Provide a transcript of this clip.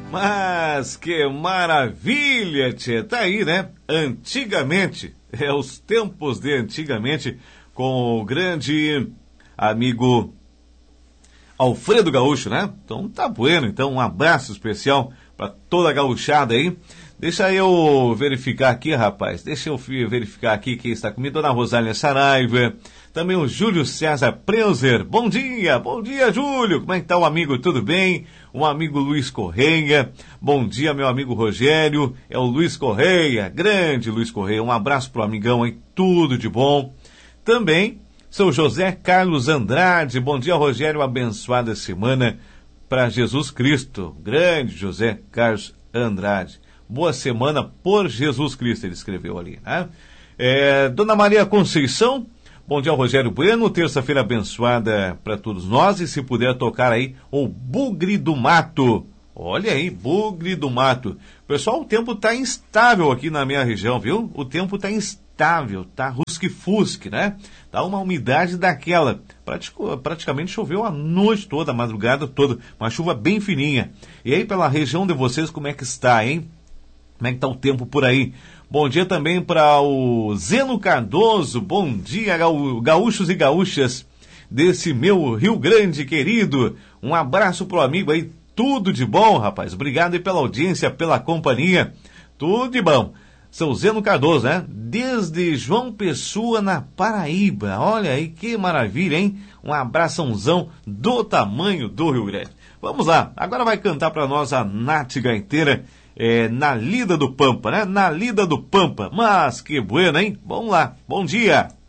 Mas que maravilha, tchê. Tá aí, né? Antigamente, os tempos de antigamente, com o grande amigo Alfredo Gaúcho, né? Então tá bueno. Então um abraço especial para toda a gauchada aí. Deixa eu verificar aqui, rapaz. Deixa eu verificar aqui quem está comigo. Dona Rosália Saraiva. Também o Júlio César Preuser. Bom dia, Júlio. Como é que tá o amigo? Tudo bem? Um amigo Luiz Correia. Bom dia, meu amigo Rogério. É o Luiz Correia, grande Luiz Correia. Um abraço pro amigão aí, tudo de bom. Também, seu José Carlos Andrade. Bom dia, Rogério. Abençoada semana para Jesus Cristo. Grande José Carlos Andrade. Boa semana por Jesus Cristo, ele escreveu ali, né? Dona Maria Conceição. Bom dia, Rogério Bueno. Terça-feira abençoada para todos nós. E se puder tocar aí o Bugre do Mato. Olha aí, Bugre do Mato. Pessoal, o tempo tá instável aqui na minha região, viu? O tempo tá instável, tá rusque-fusque, né? Tá uma umidade daquela. Praticamente choveu a noite toda, a madrugada toda. Uma chuva bem fininha. E aí, pela região de vocês, como é que está, hein? Como é que tá o tempo por aí? Bom dia também para o Zeno Cardoso. Bom dia, gaúchos e gaúchas desse meu Rio Grande querido. Um abraço pro amigo aí. Tudo de bom, rapaz. Obrigado aí pela audiência, pela companhia. Tudo de bom. Seu Zeno Cardoso, né? Desde João Pessoa, na Paraíba. Olha aí que maravilha, hein? Um abraçãozão do tamanho do Rio Grande. Vamos lá. Agora vai cantar para nós a Nath Gaiteira. Na Lida do Pampa, né? Na Lida do Pampa. Mas que bueno, hein? Vamos lá. Bom dia.